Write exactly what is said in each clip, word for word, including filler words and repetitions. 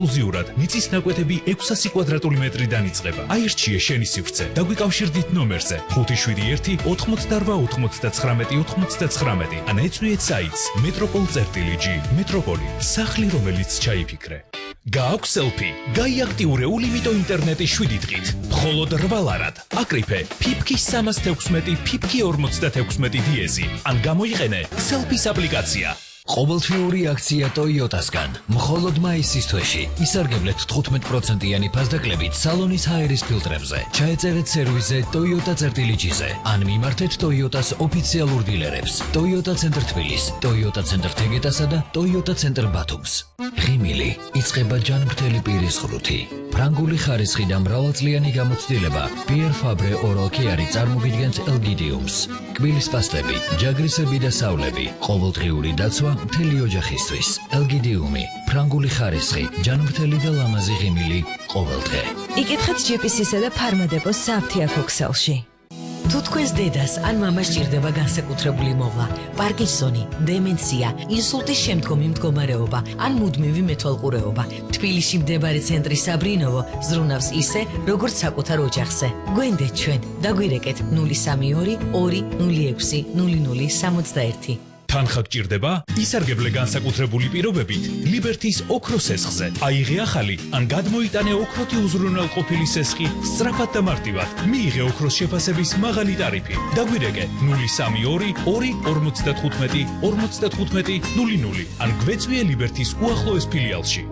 უზიურად მიწის ნაკვეთები ექვსასი კვადრატული მეტრიდან იწყება. აირჩიე შენი სივრცე. დაგვიკავშირდით ნომერზე ხუთი შვიდი ერთი ოთხმოცდაორვა ოთხმოცდაცხრამეტი ოთხმოცდაცხრამეტი. ან ეწვიეთ საიტს metropol.gy. მეტროპოლი, სახლი, რომელიც ჩაიფიქრე. გააქვს სელფი. გაიაქტიურე ულიმიტო ინტერნეტი შვიდი დღით. მხოლოდ რვალარად. აკრიფე ფიფკი სამას თექვსმეტი ფიფკი ორმოცდათექვსმეტი დიეზი. ან გამოიყენე სელფის აპლიკაცია. ყოველთვიური აქცია Toyota-სგან. მხოლოდ მაისის თვეში ისარგებლეთ თხუთმეტ პროცენტიანი ფასდაკლებით სალონის ჰაერის ფილტრებზე. ჩაეწერეთ სერვისზე Toyota.gy-ზე. ან მიმართეთ Toyota-ს ოფიციალურ დილერებს. Toyota ცენტრ თბილის, Toyota ცენტრ თეგეტასა და Toyota ცენტრ ბათუმს. ღიმილი იწყება ჯანმრთელი პირის ღრუთი. ფრანგული ხარისხი და მრავალწლიანი გამოცდილება Pierre Fabre Oral Care წარმოგიდგენთ ელგიდიუმს. კბილის პასტები, ჯაგრისები და სავლები, ყოველდღიური დაცვა მთელი ოჯახისთვის. ელგიდიუმი, ფრანგული ხარისხი, ჯანმრთელი და ლამაზი ღიმილი ყოველდღე. იკითხეთ ჯი პი სი-სა და ფარმადეპოს სააფთიაქო ქსელში. თუ თქვენს დედას ან მამას ჭირდება განსაკუთრებული მოვლა, პარკინსონი, დემენცია, ინსულტის შემდგომი მდგომარეობა ან მუდმივი მეთვალყურეობა, თბილისში მდებარე ცენტრი საბრინოვო ზრუნავს ისე, როგორც საკუთარ ოჯახზე. გვენდეთ ჩვენ, დაგვირეკეთ ნული სამი ორი ორი ნული ექვსი ნული ნული სამოცდაერთი. თანხა გჭირდება? ისარგებლე განსაკუთრებული პირობებით ლიბერთის ოქროს სესხზე. აიღე ახალი ან გადმოიტანე ოქროთი უზრუნველყოფილი სესხი სწრაფად და მარტივად. მიიღე ოქროს შეფასების მაღალი ტარიფი. დაგვირეკე ნული სამი ორი ორი ორმოცდათხუთმეტი ორმოცდათხუთმეტი ნული ნული ან გვეწვიე ლიბერთის უახლოეს ფილიალში.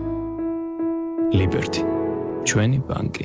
ლიბერთი, ჩვენი ბანკი.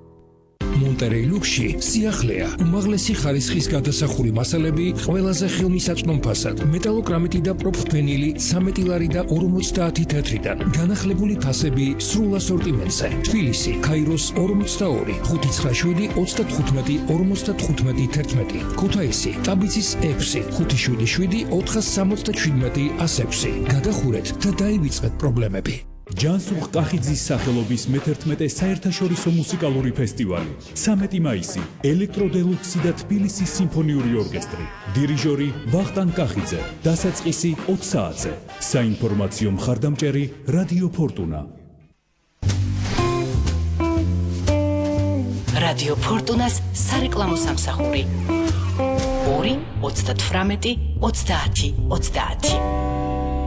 მონტერეი ლუქსში სიახლეა, უმაღლესი ხარისხის გადასახური მასალები ყველაზე ხელმისაწვდომ ფასად, მეტალოკრამიტი და პროფენილი ცამეტი ლარი და ორმოცდაათი თეთრიდან, განახლებული ფასები სრულ ასორტიმენტზე. თბილისი, ქაიროს ორმოცდაორი, ხუთი ცხრა შვიდი ოცდათხუთმეტი ორმოცდათხუთმეტი თერთმეტი, ქუთაისი, ტაბიცის ექვსი, ხუთი შვიდი შვიდი ოთხსამოცდაშვიდმეტი ასექვსი. გადახურეთ და დაივიწყეთ პრობლემები. ჯანსუღ კახიძის სახელობის მეთერთმეტე საერთაშორისო მუსიკალური ფესტივალი. ცამეტი მაისი, ელექტრო დელუქსი და თბილისის სიმფონიური ორკესტრი. დირიჟორი ვახტანგ კახიძე, დასაწყისი ოც საათზე. საინფორმაციო მხარდამჭერი რადიო ფორტუნა. რადიო ფორტუნას სარეკლამო სამსახური. ორი ოცდათვრამეტი ოცდაათი ოცდაათი.